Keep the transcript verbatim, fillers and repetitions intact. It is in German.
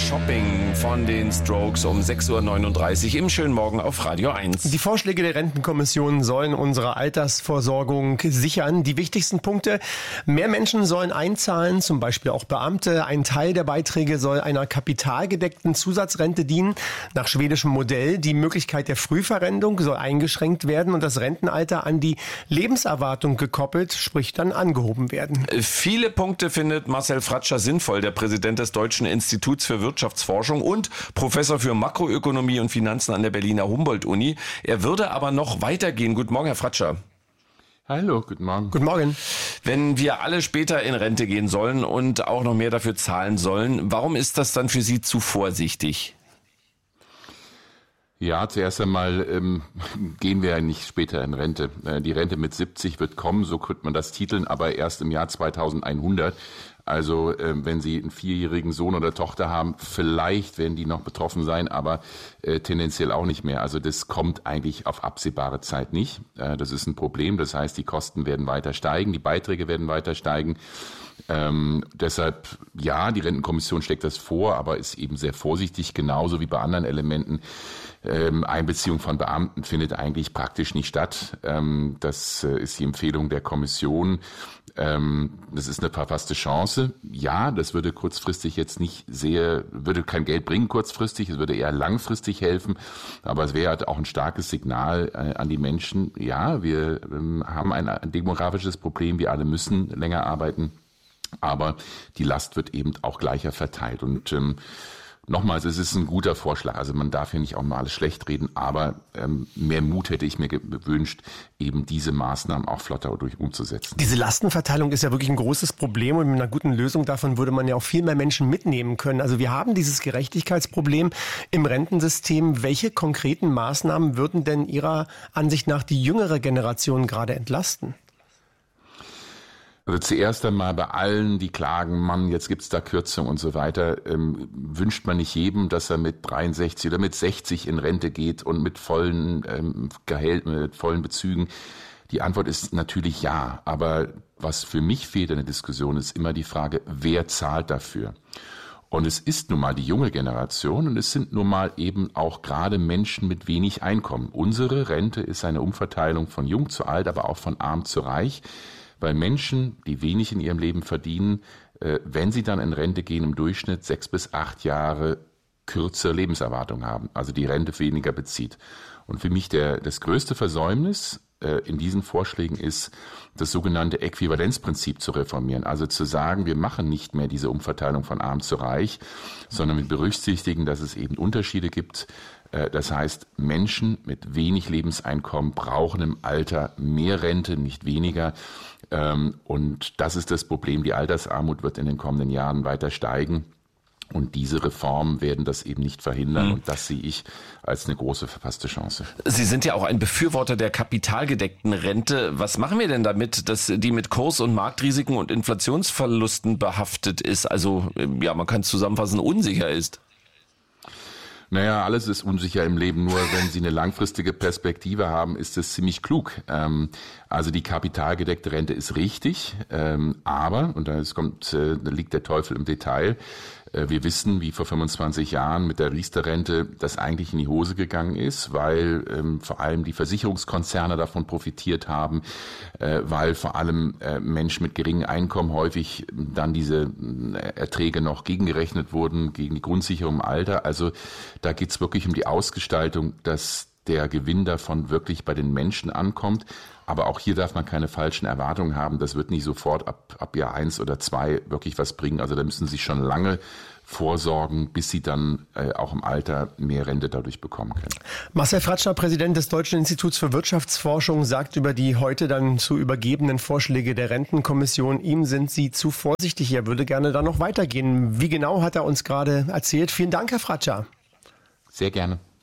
Shopping von den Strokes um sechs Uhr neununddreißig im schönen Morgen auf Radio eins. Die Vorschläge der Rentenkommission sollen unsere Altersvorsorgung sichern. Die wichtigsten Punkte: Mehr Menschen sollen einzahlen, zum Beispiel auch Beamte. Ein Teil der Beiträge soll einer kapitalgedeckten Zusatzrente dienen, nach schwedischem Modell. Die Möglichkeit der Frühverrentung soll eingeschränkt werden und das Rentenalter an die Lebenserwartung gekoppelt, sprich dann angehoben werden. Viele Punkte findet Marcel Fratscher sinnvoll, der Präsident des Deutschen Instituts für Wirtschaftsforschung und Professor für Makroökonomie und Finanzen an der Berliner Humboldt-Uni. Er würde aber noch weitergehen. Guten Morgen, Herr Fratscher. Hallo, guten Morgen. Guten Morgen. Wenn wir alle später in Rente gehen sollen und auch noch mehr dafür zahlen sollen, warum ist das dann für Sie zu vorsichtig? Ja, zuerst einmal ähm, gehen wir ja nicht später in Rente. Äh, die Rente mit siebzig wird kommen, so könnte man das titeln, aber erst im Jahr zweitausendeinhundert. Also äh, wenn Sie einen vierjährigen Sohn oder Tochter haben, vielleicht werden die noch betroffen sein, aber äh, tendenziell auch nicht mehr. Also das kommt eigentlich auf absehbare Zeit nicht. Äh, das ist ein Problem. Das heißt, die Kosten werden weiter steigen, die Beiträge werden weiter steigen. Ähm, deshalb, ja, die Rentenkommission schlägt das vor, aber ist eben sehr vorsichtig, genauso wie bei anderen Elementen. Ähm, Einbeziehung von Beamten findet eigentlich praktisch nicht statt. Ähm, das äh, ist die Empfehlung der Kommission. Ähm, das ist eine verpasste Chance. Ja, das würde kurzfristig jetzt nicht sehr, würde kein Geld bringen kurzfristig, es würde eher langfristig helfen, aber es wäre halt auch ein starkes Signal äh, an die Menschen. Ja, wir ähm, haben ein, ein demografisches Problem, wir alle müssen länger arbeiten. Aber die Last wird eben auch gleicher verteilt. Und ähm, nochmals, es ist ein guter Vorschlag. Also man darf ja nicht auch mal alles schlecht reden, aber ähm, mehr Mut hätte ich mir gewünscht, eben diese Maßnahmen auch flotter durch umzusetzen. Diese Lastenverteilung ist ja wirklich ein großes Problem und mit einer guten Lösung davon würde man ja auch viel mehr Menschen mitnehmen können. Also wir haben dieses Gerechtigkeitsproblem im Rentensystem. Welche konkreten Maßnahmen würden denn Ihrer Ansicht nach die jüngere Generation gerade entlasten? Also zuerst einmal bei allen, die klagen, Mann, jetzt gibt's da Kürzung und so weiter, ähm, wünscht man nicht jedem, dass er mit dreiundsechzig oder mit sechzig in Rente geht und mit vollen ähm, Gehältern, mit vollen Bezügen. Die Antwort ist natürlich ja, aber was für mich fehlt in der Diskussion, ist immer die Frage, wer zahlt dafür? Und es ist nun mal die junge Generation und es sind nun mal eben auch gerade Menschen mit wenig Einkommen. Unsere Rente ist eine Umverteilung von jung zu alt, aber auch von arm zu reich. Weil Menschen, die wenig in ihrem Leben verdienen, äh, wenn sie dann in Rente gehen, im Durchschnitt sechs bis acht Jahre kürzere Lebenserwartung haben, also die Rente weniger bezieht. Und für mich der, das größte Versäumnis äh, in diesen Vorschlägen ist, das sogenannte Äquivalenzprinzip zu reformieren. Also zu sagen, wir machen nicht mehr diese Umverteilung von arm zu reich, sondern wir berücksichtigen, dass es eben Unterschiede gibt. Das heißt, Menschen mit wenig Lebenseinkommen brauchen im Alter mehr Rente, nicht weniger. Und das ist das Problem. Die Altersarmut wird in den kommenden Jahren weiter steigen. Und diese Reformen werden das eben nicht verhindern. Mhm. Und das sehe ich als eine große verpasste Chance. Sie sind ja auch ein Befürworter der kapitalgedeckten Rente. Was machen wir denn damit, dass die mit Kurs- und Marktrisiken und Inflationsverlusten behaftet ist? Also, ja, man kann es zusammenfassen, unsicher ist. Naja, alles ist unsicher im Leben, nur wenn Sie eine langfristige Perspektive haben, ist es ziemlich klug. Ähm, also die kapitalgedeckte Rente ist richtig, ähm, aber, und da kommt, äh, da liegt der Teufel im Detail, äh, wir wissen, wie vor fünfundzwanzig Jahren mit der Riester-Rente das eigentlich in die Hose gegangen ist, weil ähm, vor allem die Versicherungskonzerne davon profitiert haben, äh, weil vor allem äh, Menschen mit geringem Einkommen häufig dann diese äh, Erträge noch gegengerechnet wurden, gegen die Grundsicherung im Alter. Also da geht's wirklich um die Ausgestaltung, dass der Gewinn davon wirklich bei den Menschen ankommt. Aber auch hier darf man keine falschen Erwartungen haben. Das wird nicht sofort ab, ab Jahr eins oder zwei wirklich was bringen. Also da müssen Sie schon lange vorsorgen, bis Sie dann äh, auch im Alter mehr Rente dadurch bekommen können. Marcel Fratscher, Präsident des Deutschen Instituts für Wirtschaftsforschung, sagt über die heute dann zu übergebenen Vorschläge der Rentenkommission, ihm sind sie zu vorsichtig. Er würde gerne da noch weitergehen. Wie genau, hat er uns gerade erzählt. Vielen Dank, Herr Fratscher. Sehr gerne.